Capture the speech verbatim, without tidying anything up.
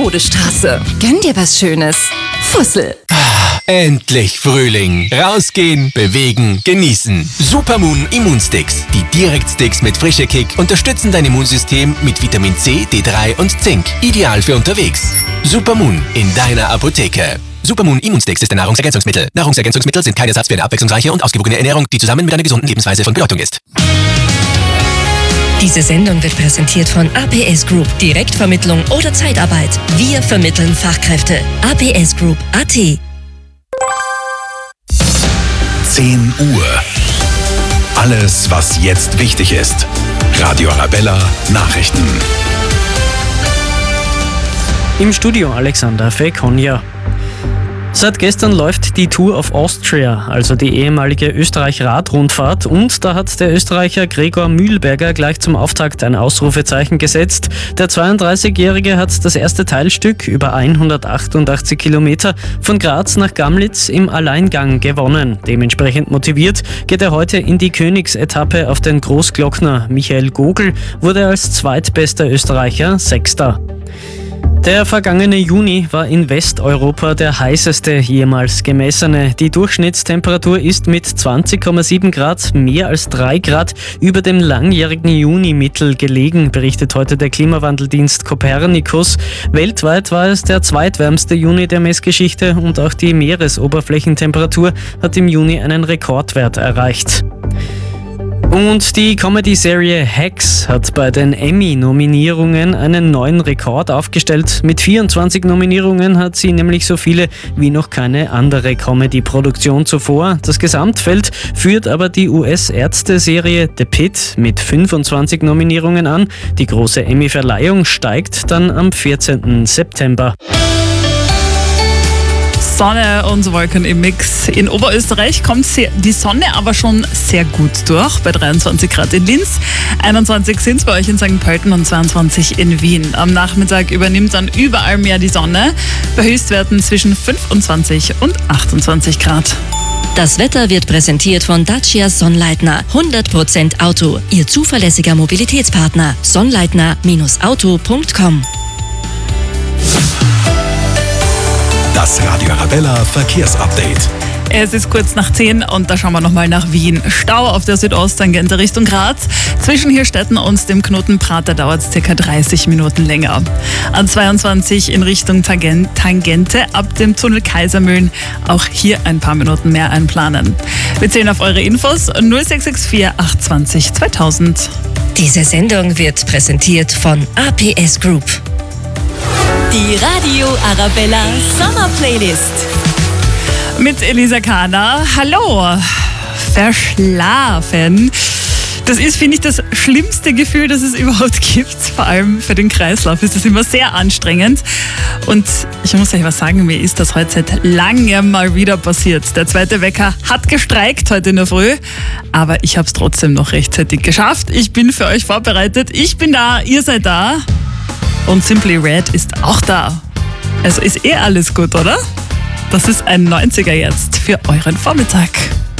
Modestraße. Gönn dir was Schönes. Fussel. Endlich Frühling. Rausgehen, bewegen, genießen. Supermoon Immunsticks. Die Direktsticks mit frischer Kick unterstützen dein Immunsystem mit Vitamin C, D drei und Zink. Ideal für unterwegs. Supermoon in deiner Apotheke. Supermoon Immunsticks ist ein Nahrungsergänzungsmittel. Nahrungsergänzungsmittel sind kein Ersatz für eine abwechslungsreiche und ausgewogene Ernährung, die zusammen mit einer gesunden Lebensweise von Bedeutung ist. Diese Sendung wird präsentiert von A P S Group. Direktvermittlung oder Zeitarbeit. Wir vermitteln Fachkräfte. A P S Group Punkt A T. zehn Uhr. Alles, was jetzt wichtig ist. Radio Arabella Nachrichten. Im Studio Alexander Fekonja. Seit gestern läuft die Tour of Austria, also die ehemalige Österreich-Radrundfahrt, und da hat der Österreicher Gregor Mühlberger gleich zum Auftakt ein Ausrufezeichen gesetzt. Der zweiunddreißigjährige hat das erste Teilstück über hundertachtundachtzig Kilometer von Graz nach Gamlitz im Alleingang gewonnen. Dementsprechend motiviert geht er heute in die Königsetappe auf den Großglockner. Michael Gogl wurde als zweitbester Österreicher Sechster. Der vergangene Juni war in Westeuropa der heißeste jemals gemessene. Die Durchschnittstemperatur ist mit zwanzig Komma sieben Grad mehr als drei Grad über dem langjährigen Juni-Mittel gelegen, berichtet heute der Klimawandeldienst Copernicus. Weltweit war es der zweitwärmste Juni der Messgeschichte und auch die Meeresoberflächentemperatur hat im Juni einen Rekordwert erreicht. Und die Comedy-Serie Hacks hat bei den Emmy-Nominierungen einen neuen Rekord aufgestellt. Mit vierundzwanzig Nominierungen hat sie nämlich so viele wie noch keine andere Comedy-Produktion zuvor. Das Gesamtfeld führt aber die U S-Ärzte-Serie The Pitt mit fünfundzwanzig Nominierungen an. Die große Emmy-Verleihung steigt dann am vierzehnten September. Sonne und Wolken im Mix. In Oberösterreich kommt die Sonne aber schon sehr gut durch, bei dreiundzwanzig Grad in Linz, einundzwanzig sind es bei euch in Sankt Pölten und zweiundzwanzig in Wien. Am Nachmittag übernimmt dann überall mehr die Sonne, bei Höchstwerten zwischen fünfundzwanzig und achtundzwanzig Grad. Das Wetter wird präsentiert von Dacia Sonnleitner. hundert Prozent Auto, Ihr zuverlässiger Mobilitätspartner. Sonnleitner Auto Punkt com. Das Radio Arabella Verkehrsupdate. Es ist kurz nach zehn und da schauen wir nochmal nach Wien. Stau auf der Südosttangente Richtung Graz. Zwischen Hirstetten und dem Knoten Prater dauert es ca. dreißig Minuten länger. A zweiundzwanzig in Richtung Tangente ab dem Tunnel Kaisermühlen. Auch hier ein paar Minuten mehr einplanen. Wir zählen auf eure Infos null sechs sechs vier acht zwei null zweitausend. Diese Sendung wird präsentiert von A P S Group. Die Radio Arabella Summer Playlist. Mit Elisa Kahner. Hallo. Verschlafen. Das ist, finde ich, das schlimmste Gefühl, das es überhaupt gibt. Vor allem für den Kreislauf ist das immer sehr anstrengend. Und ich muss euch was sagen, mir ist das heute seit langem mal wieder passiert. Der zweite Wecker hat gestreikt heute in der Früh, aber ich habe es trotzdem noch rechtzeitig geschafft. Ich bin für euch vorbereitet. Ich bin da, ihr seid da. Und Simply Red ist auch da. Also ist eh alles gut, oder? Das ist ein neunziger jetzt für euren Vormittag.